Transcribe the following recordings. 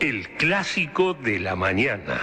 El clásico de la mañana.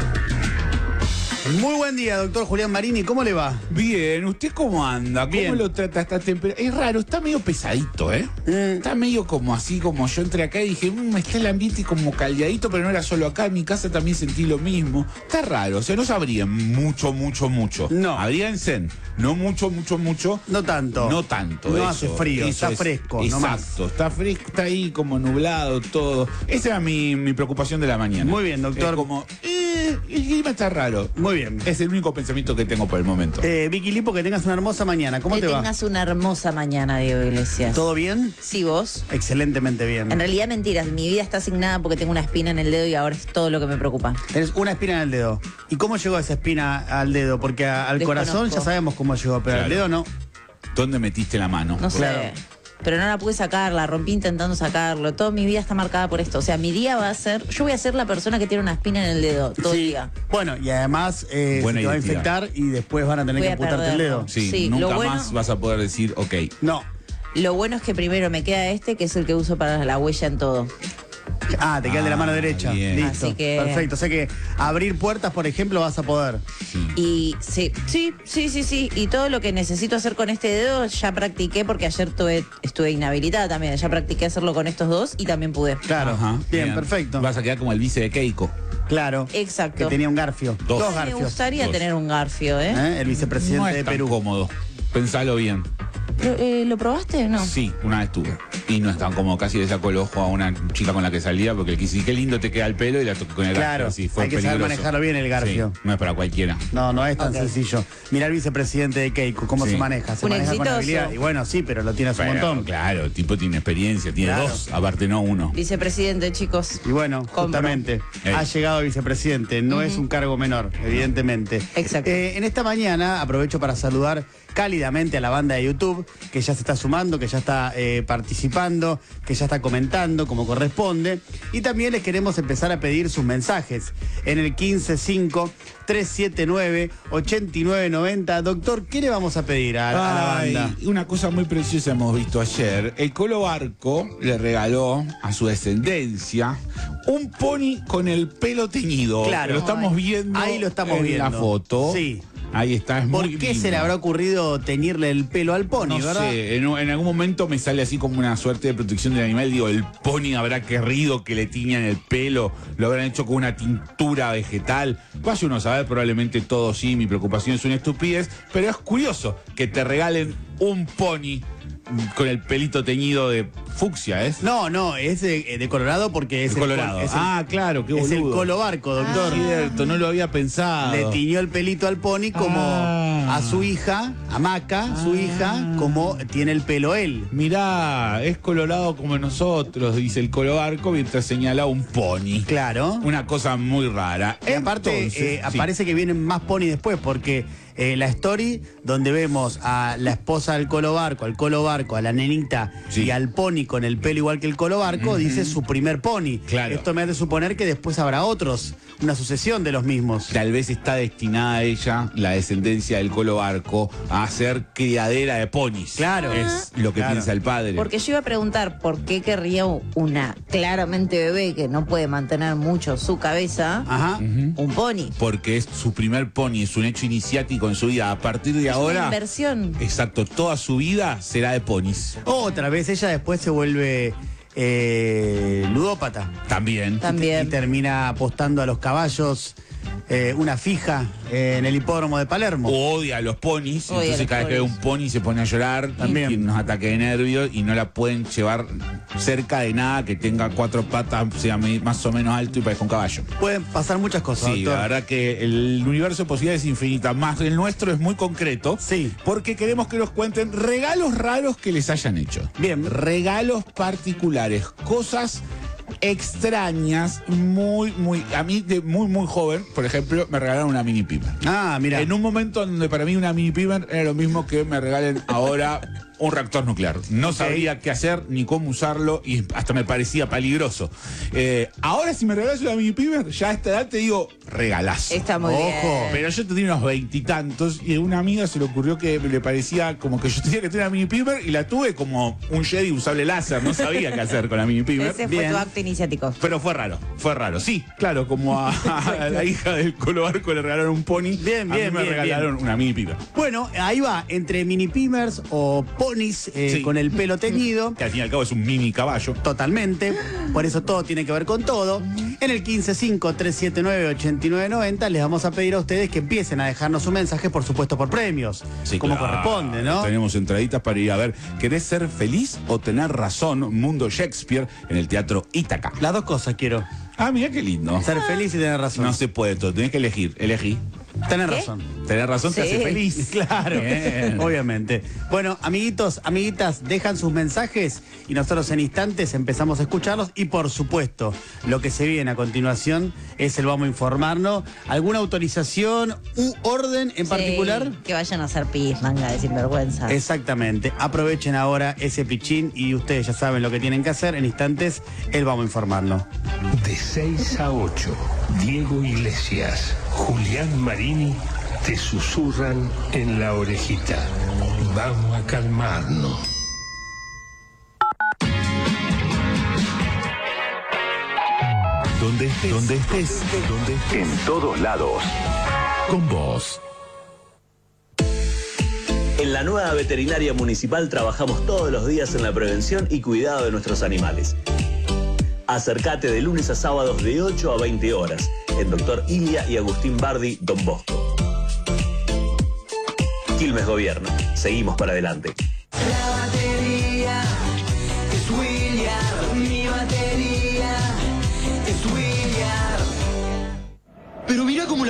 Muy buen día, doctor Julián Marini, ¿cómo le va? Bien, ¿usted cómo anda? ¿Cómo Bien. lo trata esta temperatura? Es raro, está medio pesadito, ¿eh? Está medio como así, como yo entré acá y dije, está el ambiente como caldeadito, pero no era solo acá, en mi casa también sentí lo mismo. Está raro, o sea, no sabría mucho. No. Habría en Zen, no mucho. No tanto. No tanto, No eso, hace frío, eso está es, fresco, no más. Exacto, está fresco, está ahí como nublado todo. Esa era mi preocupación de la mañana. Muy bien, doctor. Es como, el clima está raro. Muy bien. Es el único pensamiento que tengo por el momento. Vicky Lipo, que tengas una hermosa mañana. ¿Cómo Que te va? tengas una hermosa mañana, Diego Iglesias. ¿Todo bien? Sí, vos. Excelentemente bien. En realidad, mentiras. Mi vida está asignada porque tengo una espina en el dedo y ahora es todo lo que me preocupa. Tenés una espina en el dedo. ¿Y cómo llegó esa espina al dedo? Porque al Desconozco. corazón ya sabemos cómo llegó, pero al Claro. dedo no. ¿Dónde metiste la mano? No sé. Claro. Pero no la pude sacar, la rompí intentando sacarlo. Toda mi vida está marcada por esto. O sea, mi día va a ser. Yo voy a ser la persona que tiene una espina en el dedo todo el día. Bueno, y además se Buena te va a identidad. infectar y después van a tener Voy que a amputarte el perderlo. dedo. Sí, Sí, nunca lo bueno- más vas a poder decir, ok. No. Lo bueno es que primero me queda este, que es el que uso para la huella en todo. Ah, te queda el de la mano derecha. bien. Listo. Así que- Perfecto. O sea que abrir puertas, por ejemplo, vas a poder. Y sí. Y todo lo que necesito hacer con este dedo ya practiqué porque ayer estuve inhabilitada también. Ya practiqué hacerlo con estos dos y también pude. Claro. Ajá, bien, perfecto. Vas a quedar como el vice de Keiko. Claro. Exacto. Que tenía un garfio. Dos. Dos Me garfios. gustaría Dos. tener un garfio, ¿eh? El vicepresidente No es de tan Perú. cómodo. Pensalo bien. ¿Lo probaste o no? Sí, una vez tuve. Y no es tan cómodo. Casi le sacó el ojo a una chica con la que salía porque le quise decir, qué lindo te queda el pelo y la toqué con el Claro, garfio. Sí, fue hay que saber peligroso. manejarlo bien el garfio. Sí, no es para cualquiera. No es tan Ok. sencillo. Mira el vicepresidente de Keiko, cómo Sí. se maneja. Se Un maneja con exitoso. habilidad. Y bueno, sí, pero lo tiene hace un Pero, montón. claro, el tipo tiene experiencia, tiene Claro. dos, aparte no uno. Vicepresidente, chicos. Y bueno, Compro. justamente, Ey. ha llegado vicepresidente. No es un cargo menor, evidentemente. Exacto. En esta mañana aprovecho para saludar cálidamente a la banda de YouTube, que ya se está sumando, que ya está participando, que ya está comentando como corresponde. Y también les queremos empezar a pedir sus mensajes en el 155-379-8990. Doctor, ¿qué le vamos a pedir a la Ay, banda? una cosa muy preciosa hemos visto ayer. El Colo Barco le regaló a su descendencia un pony con el pelo teñido. Claro. Lo estamos viendo. Ahí lo estamos en viendo. la foto. Sí. Ahí está, es ¿Por muy qué se lindo. le habrá ocurrido teñirle el pelo al pony, No verdad? sé, en algún momento me sale así como una suerte de protección del animal. Digo, el pony habrá querido que le tiñan el pelo, lo habrán hecho con una tintura vegetal. Vaya uno a saber, probablemente todo sí, mi preocupación es una estupidez, pero es curioso que te regalen un pony con el pelito teñido de fucsia, ¿es? No, es de Colorado porque es De Colorado. es Claro, qué es el boludo. Colo Barco, doctor. Cierto, no lo había pensado. Le tiñó el pelito al pony como a su hija, a Maca, su hija, como tiene el pelo él. Mirá, es colorado como nosotros, dice el Colo Barco, mientras señala un pony. Claro. Una cosa muy rara. Y aparte, Entonces, sí. parece que vienen más pony después, porque la story donde vemos a la esposa del Colo Barco, al Colo Barco, a la nenita Sí. y al pony con el pelo igual que el Colo Barco, dice su primer pony. Claro. Esto me hace suponer que después habrá otros, una sucesión de los mismos. Tal vez está destinada ella, la descendencia del Colo Barco, a ser criadera de ponis. Claro. Es lo que Claro. piensa el padre. Porque yo iba a preguntar por qué querría una claramente bebé que no puede mantener mucho su cabeza, Ajá. un pony. Porque es su primer pony, es un hecho iniciático en su vida. A partir de Es una ahora, inversión. exacto, toda su vida será de ponis. Otra vez ella después se vuelve ludópata. También. Y También. termina apostando a los caballos una fija en el hipódromo de Palermo. Odia a los ponis, Odia a entonces los cada vez que ve ponis. un pony se pone a llorar, También. tiene unos ataques de nervios y no la pueden llevar cerca de nada que tenga cuatro patas, sea más o menos alto y parezca un caballo. Pueden pasar muchas cosas, Sí, doctor. la verdad que el universo de posibilidades es infinita, más el nuestro es muy concreto, Sí. porque queremos que nos cuenten regalos raros que les hayan hecho. Bien. Regalos particulares, cosas extrañas, a mí de muy joven, por ejemplo, me regalaron una mini pimer. Ah, mira. En un momento donde para mí una mini pimer era lo mismo que me regalen ahora un reactor nuclear. No sabía qué hacer ni cómo usarlo y hasta me parecía peligroso. Ahora si me regalas una mini pimer, ya a esta edad te digo, regalazo. Está muy bien. Pero yo tenía unos 20 y tantos y a una amiga se le ocurrió que le parecía como que yo tenía que tener una mini pimer y la tuve como un Jedi usable láser. No sabía qué hacer con la mini pimer. Ese fue tu acto iniciático. Pero fue raro. Sí, claro, como a la hija del Colo Barco le regalaron un pony. Bien, a mí me regalaron una mini pimer. Bueno, ahí va, entre mini pimers o ponis con el pelo teñido. Que al fin y al cabo es un mini caballo. Totalmente, por eso todo tiene que ver con todo. En el 155-379-8990 les vamos a pedir a ustedes que empiecen a dejarnos un mensaje, por supuesto, por premios, Sí, como claro. corresponde, ¿no? Tenemos entraditas para ir a ver ¿Querés ser feliz o tener razón? Mundo Shakespeare en el Teatro Ítaca. Las dos cosas quiero, Ah, mira qué lindo. ser feliz y tener razón. No se puede todo, tenés que elegir. Elegí. Tener ¿Qué? razón. Tener razón te Sí. hace feliz. Claro, Bien. obviamente. Bueno, amiguitos, amiguitas, dejan sus mensajes y nosotros en instantes empezamos a escucharlos y por supuesto, lo que se viene a continuación es el vamos a informarnos. ¿Alguna autorización u orden en Sí, particular? que vayan a hacer pis, manga de sinvergüenza. Exactamente. Aprovechen ahora ese pichín y ustedes ya saben lo que tienen que hacer. En instantes, el vamos a informarnos. De 6 a 8, Diego Iglesias, Julián Marini te susurran en la orejita. Vamos a calmarnos. Donde estés, en todos lados. Con vos. En la nueva veterinaria municipal trabajamos todos los días en la prevención y cuidado de nuestros animales. Acércate de lunes a sábados de 8 a 20 horas en Dr. Ilia y Agustín Bardi, Don Bosco. Quilmes Gobierno. Seguimos para adelante. La batería es William, mi batería es William. Pero mira cómo